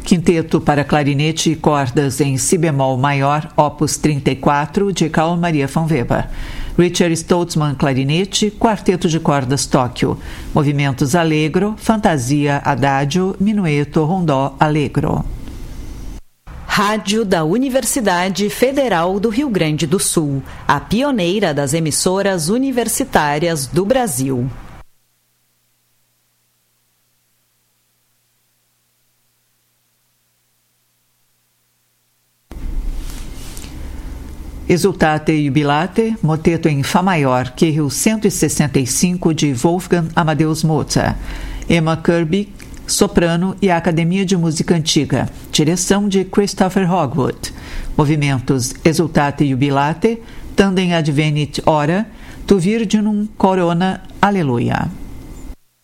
Quinteto para clarinete e cordas em si bemol maior, opus 34, de Carl Maria von Weber. Richard Stoltzman, clarinete, quarteto de cordas Tóquio. Movimentos Allegro, Fantasia Adagio, Minueto, Rondó Allegro. Rádio da Universidade Federal do Rio Grande do Sul, a pioneira das emissoras universitárias do Brasil. Exultate Jubilate, moteto em Fá maior, Queril 165, de Wolfgang Amadeus Mozart. Emma Kirby, soprano, e a Academia de Música Antiga. Direção de Christopher Hogwood. Movimentos Exultate Jubilate, Tandem Advenit Ora, Tu Virginum Corona, Aleluia.